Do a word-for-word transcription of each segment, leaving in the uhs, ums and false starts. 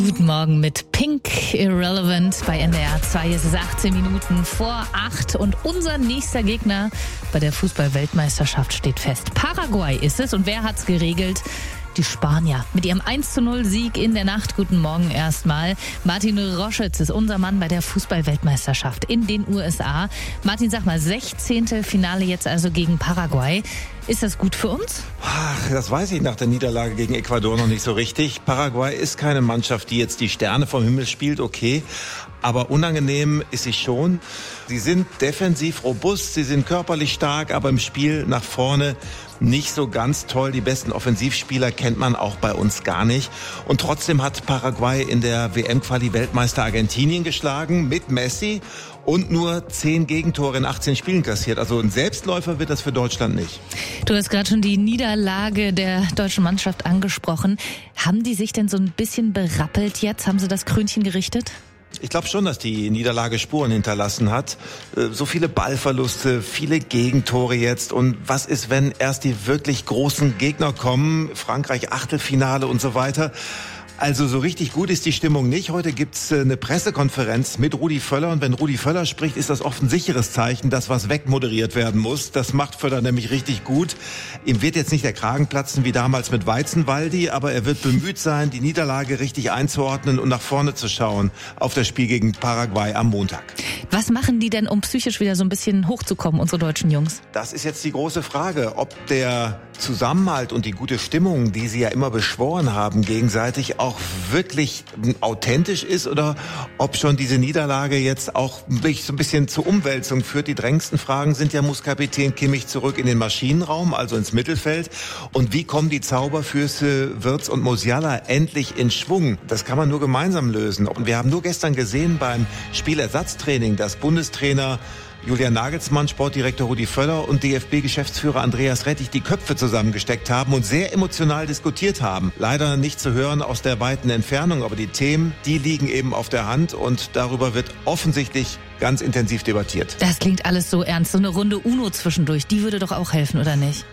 Guten Morgen mit Pink Irrelevant bei N D R zwei. Es ist achtzehn Minuten vor acht und unser nächster Gegner bei der Fußball-Weltmeisterschaft steht fest. Paraguay ist es, und wer hat's geregelt? Die Spanier mit ihrem eins zu null Sieg in der Nacht. Guten Morgen erstmal. Martin Roschitz ist unser Mann bei der Fußball-Weltmeisterschaft in den U S A. Martin, sag mal, sechzehnte Finale jetzt also gegen Paraguay. Ist das gut für uns? Ach, das weiß ich nach der Niederlage gegen Ecuador noch nicht so richtig. Paraguay ist keine Mannschaft, die jetzt die Sterne vom Himmel spielt, okay. Aber unangenehm ist sie schon. Sie sind defensiv robust, sie sind körperlich stark, aber im Spiel nach vorne nicht so ganz toll. Die besten Offensivspieler kennt man auch bei uns gar nicht. Und trotzdem hat Paraguay in der W M-Quali Weltmeister Argentinien geschlagen mit Messi und nur zehn Gegentore in achtzehn Spielen kassiert. Also ein Selbstläufer wird das für Deutschland nicht. Du hast gerade schon die Niederlage der deutschen Mannschaft angesprochen. Haben die sich denn so ein bisschen berappelt jetzt? Haben sie das Krönchen gerichtet? Ich glaube schon, dass die Niederlage Spuren hinterlassen hat. So viele Ballverluste, viele Gegentore jetzt. Und was ist, wenn erst die wirklich großen Gegner kommen? Frankreich Achtelfinale und so weiter. Also so richtig gut ist die Stimmung nicht. Heute gibt's eine Pressekonferenz mit Rudi Völler. Und wenn Rudi Völler spricht, ist das oft ein sicheres Zeichen, dass was wegmoderiert werden muss. Das macht Völler nämlich richtig gut. Ihm wird jetzt nicht der Kragen platzen wie damals mit Weizenwaldi, aber er wird bemüht sein, die Niederlage richtig einzuordnen und nach vorne zu schauen auf das Spiel gegen Paraguay am Montag. Was machen die denn, um psychisch wieder so ein bisschen hochzukommen, unsere deutschen Jungs? Das ist jetzt die große Frage, ob der Zusammenhalt und die gute Stimmung, die sie ja immer beschworen haben, gegenseitig auch wirklich authentisch ist oder ob schon diese Niederlage jetzt auch so ein bisschen zur Umwälzung führt. Die drängendsten Fragen sind ja, muss Kapitän Kimmich zurück in den Maschinenraum, also ins Mittelfeld? Und wie kommen die Zauberfüße Wirtz und Musiala endlich in Schwung? Das kann man nur gemeinsam lösen. Und wir haben nur gestern gesehen beim Spielersatztraining, dass Bundestrainer Julian Nagelsmann, Sportdirektor Rudi Völler und D F B-Geschäftsführer Andreas Rettich die Köpfe zusammengesteckt haben und sehr emotional diskutiert haben. Leider nicht zu hören aus der weiten Entfernung, aber die Themen, die liegen eben auf der Hand und darüber wird offensichtlich ganz intensiv debattiert. Das klingt alles so ernst. So eine Runde Uno zwischendurch, die würde doch auch helfen, oder nicht?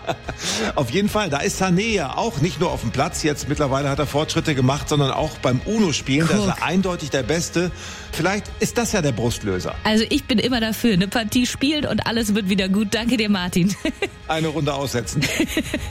Auf jeden Fall, da ist Sané ja auch nicht nur auf dem Platz. Jetzt mittlerweile hat er Fortschritte gemacht, sondern auch beim Uno-Spielen. Da ist er eindeutig der Beste. Vielleicht ist das ja der Brustlöser. Also ich bin immer dafür. Eine Partie spielt und alles wird wieder gut. Danke dir, Martin. Eine Runde aussetzen.